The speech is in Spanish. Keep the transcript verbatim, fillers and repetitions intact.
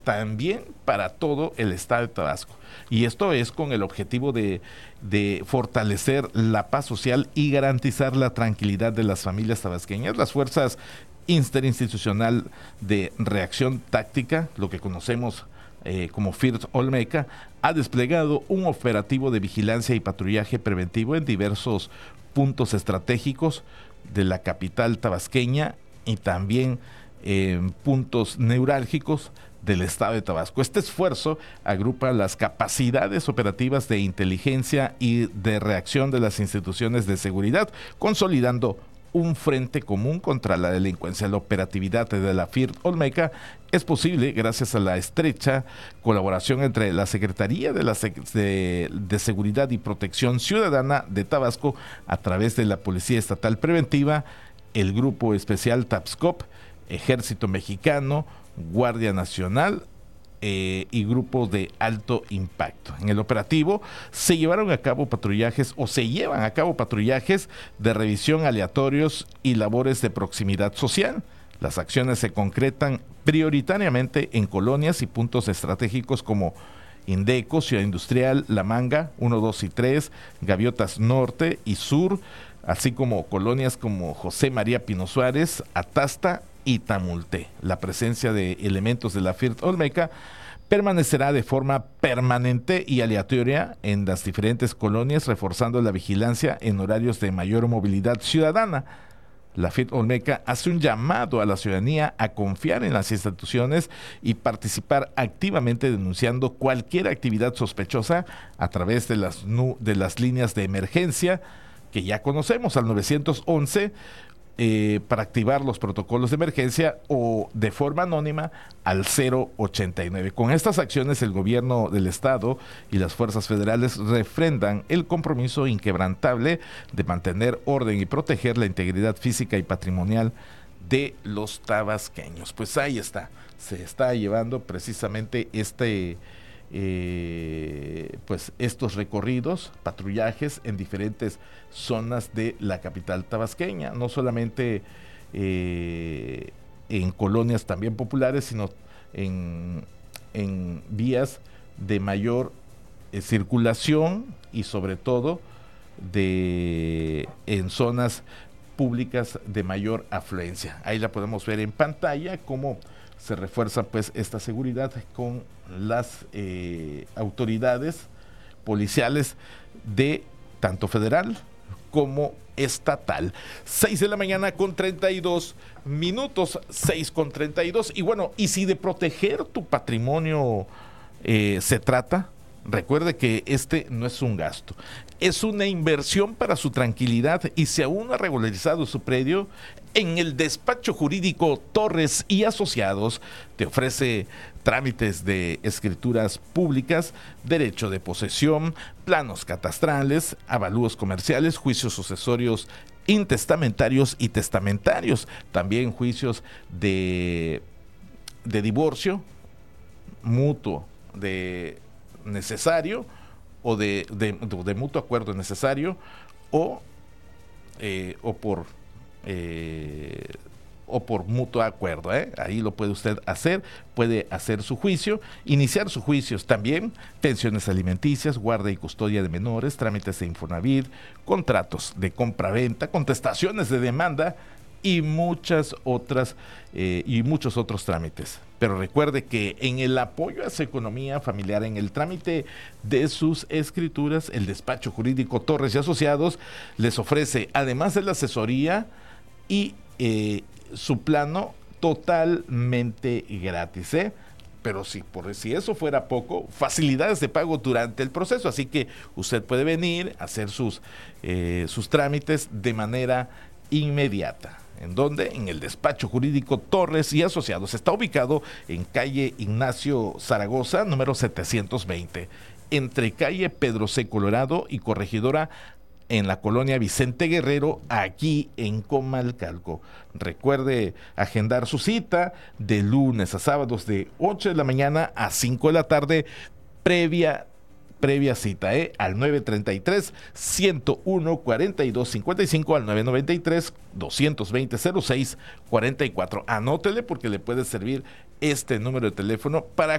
también para todo el estado de Tabasco. Y esto es con el objetivo de, de fortalecer la paz social y garantizar la tranquilidad de las familias tabasqueñas. Las fuerzas interinstitucional de reacción táctica, lo que conocemos eh, como FIRT Olmeca, ha desplegado un operativo de vigilancia y patrullaje preventivo en diversos puntos estratégicos de la capital tabasqueña y también en eh, puntos neurálgicos del estado de Tabasco. Este esfuerzo agrupa las capacidades operativas de inteligencia y de reacción de las instituciones de seguridad, consolidando un frente común contra la delincuencia. La operatividad de la FIRT Olmeca es posible gracias a la estrecha colaboración entre la Secretaría de, la Sec- de, de Seguridad y Protección Ciudadana de Tabasco a través de la Policía Estatal Preventiva, el Grupo Especial TAPSCOP, Ejército Mexicano, Guardia Nacional eh, y grupos de alto impacto. En el operativo se llevaron a cabo patrullajes o se llevan a cabo patrullajes de revisión aleatorios y labores de proximidad social. Las acciones se concretan prioritariamente en colonias y puntos estratégicos como Indeco, Ciudad Industrial, La Manga, uno, dos y tres, Gaviotas Norte y Sur, así como colonias como José María Pino Suárez, Atasta y Tamulté. La presencia de elementos de la FIRT Olmeca permanecerá de forma permanente y aleatoria en las diferentes colonias, reforzando la vigilancia en horarios de mayor movilidad ciudadana. La FIRT Olmeca hace un llamado a la ciudadanía a confiar en las instituciones y participar activamente denunciando cualquier actividad sospechosa a través de las, de las líneas de emergencia que ya conocemos, al nueve once, Eh, para activar los protocolos de emergencia, o de forma anónima al cero ochenta y nueve. Con estas acciones, el gobierno del estado y las fuerzas federales refrendan el compromiso inquebrantable de mantener orden y proteger la integridad física y patrimonial de los tabasqueños. Pues ahí está, se está llevando precisamente este Eh, pues estos recorridos, patrullajes en diferentes zonas de la capital tabasqueña, no solamente eh, en colonias también populares, sino en, en vías de mayor eh, circulación y sobre todo de en zonas públicas de mayor afluencia. Ahí la podemos ver en pantalla cómo se refuerza pues esta seguridad con las eh, autoridades policiales de tanto federal como estatal. seis de la mañana con treinta y dos minutos, seis con treinta y dos. Y bueno, y si de proteger tu patrimonio eh, se trata, recuerde que este no es un gasto, es una inversión para su tranquilidad, y si aún no ha regularizado su predio, en el despacho jurídico Torres y Asociados te ofrece trámites de escrituras públicas, derecho de posesión, planos catastrales, avalúos comerciales, juicios sucesorios intestamentarios y testamentarios, también juicios de, de divorcio mutuo de necesario o de, de, de mutuo acuerdo necesario o, eh, o por eh, o por mutuo acuerdo, ¿eh? Ahí lo puede usted hacer, puede hacer su juicio, iniciar sus juicios también, pensiones alimenticias, guarda y custodia de menores, trámites de Infonavit, contratos de compra-venta, contestaciones de demanda y muchas otras eh, y muchos otros trámites. Pero recuerde que en el apoyo a su economía familiar, en el trámite de sus escrituras, el despacho jurídico Torres y Asociados les ofrece, además de la asesoría y eh, su plano totalmente gratis, ¿eh? Pero si, por, si eso fuera poco, facilidades de pago durante el proceso, así que usted puede venir a hacer sus, eh, sus trámites de manera inmediata. ¿En dónde? En el despacho jurídico Torres y Asociados. Está ubicado en calle Ignacio Zaragoza, número setecientos veinte, entre calle Pedro C. Colorado y Corregidora, en la colonia Vicente Guerrero, aquí en Comalcalco. Recuerde agendar su cita de lunes a sábados de ocho de la mañana a cinco de la tarde, previa previa cita, ¿eh? Al nueve treinta y tres, ciento uno, cuarenta y dos cincuenta y cinco, al nueve noventa y tres, doscientos veinte, cero seis cuarenta y cuatro. Anótele porque le puede servir este número de teléfono para